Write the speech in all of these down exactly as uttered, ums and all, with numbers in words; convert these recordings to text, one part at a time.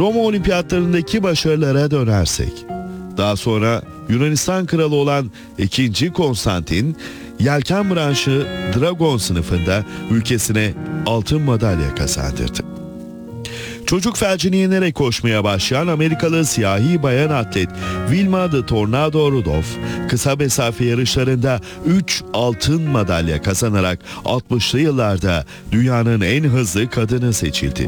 Roma Olimpiyatlarındaki başarılara dönersek, daha sonra Yunanistan kralı olan ikinci. Konstantin, yelken branşı Dragon sınıfında ülkesine altın madalya kazandırdı. Çocuk felcini yenerek koşmaya başlayan Amerikalı siyahi bayan atlet Wilma The Tornado Rudolph, kısa mesafe yarışlarında üç altın madalya kazanarak altmışlı yıllarda dünyanın en hızlı kadını seçildi.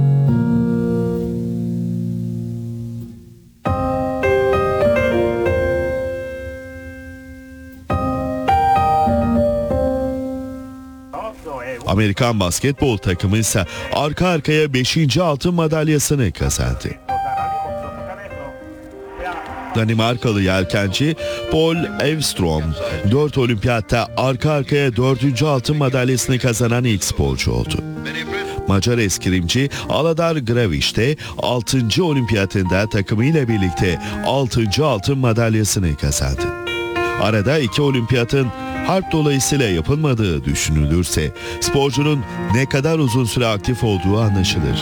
Amerikan basketbol takımı ise arka arkaya beşinci altın madalyasını kazandı. Danimarkalı yelkenci Paul Evstrom, dört olimpiyatta arka arkaya dördüncü altın madalyasını kazanan ilk sporcu oldu. Macar eskrimci Aladar Gravic de altıncı olimpiyatında takımıyla birlikte altıncı altın madalyasını kazandı. Arada iki olimpiyatın harp dolayısıyla yapılmadığı düşünülürse sporcunun ne kadar uzun süre aktif olduğu anlaşılır.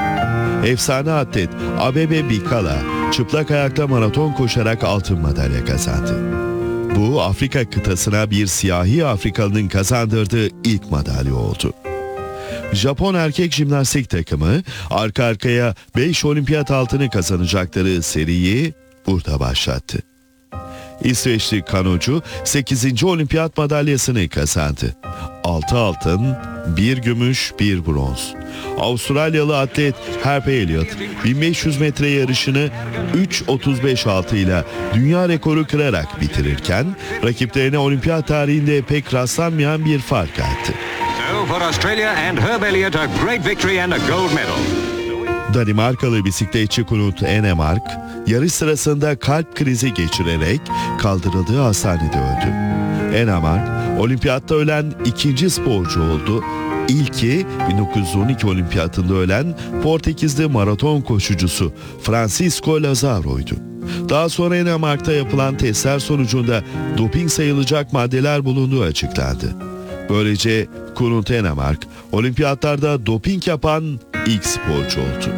Efsane atlet Abebe Bikala çıplak ayakta maraton koşarak altın madalya kazandı. Bu Afrika kıtasına bir siyahi Afrikalının kazandırdığı ilk madalya oldu. Japon erkek jimnastik takımı arka arkaya beş olimpiyat altını kazanacakları seriyi burada başlattı. İsveçli kanocu sekizinci olimpiyat madalyasını kazandı. altı altın, bir gümüş, bir bronz. Avustralyalı atlet Harper Elliott bin beş yüz metre yarışını üç otuz beş altı ile dünya rekoru kırarak bitirirken rakiplerine olimpiyat tarihinde pek rastlanmayan bir fark attı. So for Australia and Herb Elliott, a great victory and a gold medal. Danimarkalı bisikletçi Knut Enemark, yarış sırasında kalp krizi geçirerek kaldırıldığı hastanede öldü. Enemark, olimpiyatta ölen ikinci sporcu oldu. İlki bin dokuz yüz on iki olimpiyatında ölen Portekizli maraton koşucusu Francisco Lazaro'ydu. Daha sonra Enemark'ta yapılan testler sonucunda doping sayılacak maddeler bulunduğu açıklandı. Böylece Knut Enemark, olimpiyatlarda doping yapan ilk sporcu oldu.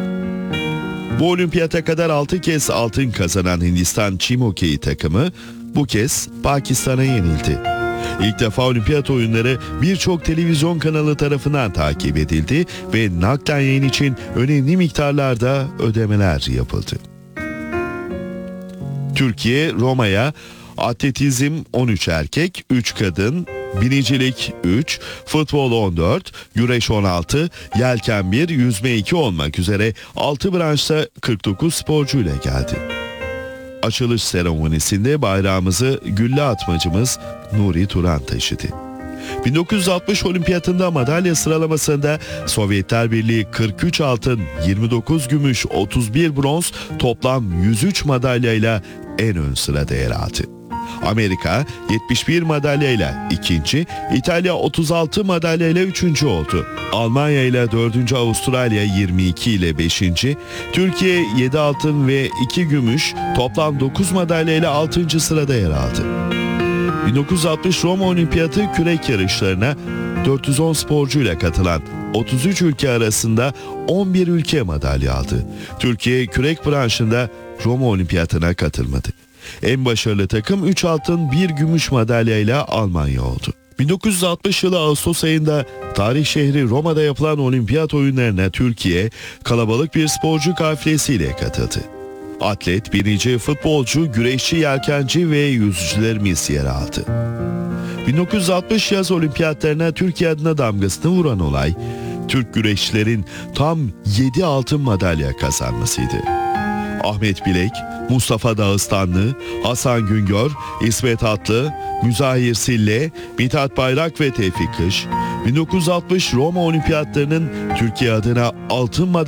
Bu olimpiyata kadar altı kez altın kazanan Hindistan çim hokeyi takımı bu kez Pakistan'a yenildi. İlk defa olimpiyat oyunları birçok televizyon kanalı tarafından takip edildi ve naklen yayın için önemli miktarlarda ödemeler yapıldı. Türkiye, Roma'ya atletizm on üç erkek, üç kadın, binicilik üç, futbol on dört, güreş on altı, yelken bir, yüzme iki olmak üzere altı branşta kırk dokuz sporcuyla geldi. Açılış seremonisinde bayrağımızı gülle atmacımız Nuri Turan taşıdı. bin dokuz yüz altmış olimpiyatında madalya sıralamasında Sovyetler Birliği kırk üç altın, yirmi dokuz gümüş, otuz bir bronz, toplam yüz üç madalyayla en ön sırada yer aldı. Amerika yetmiş bir madalyayla ikinci, İtalya otuz altı madalyayla üçüncü oldu. Almanya ile dördüncü, Avustralya yirmi iki ile beşinci, Türkiye yedi altın ve iki gümüş, toplam dokuz madalyayla altıncı sırada yer aldı. bin dokuz yüz altmış Roma Olimpiyatı kürek yarışlarına dört yüz on sporcuyla katılan otuz üç ülke arasında on bir ülke madalya aldı. Türkiye kürek branşında Roma Olimpiyatına katılmadı. En başarılı takım üç altın bir gümüş madalyayla Almanya oldu. bin dokuz yüz altmış yılı Ağustos ayında tarih şehri Roma'da yapılan olimpiyat oyunlarına Türkiye kalabalık bir sporcu kafilesiyle katıldı. Atlet, binici, futbolcu, güreşçi, yelkenci ve yüzücülerimiz yer aldı. bin dokuz yüz altmış yaz olimpiyatlarına Türkiye adına damgasını vuran olay, Türk güreşçilerin tam yedi altın madalya kazanmasıydı. Ahmet Bilek, Mustafa Dağıstanlı, Hasan Güngör, İsmet Atlı, Müzahir Sille, Mithat Bayrak ve Tevfik Kış, bin dokuz yüz altmış Roma Olimpiyatlarının Türkiye adına altın madalya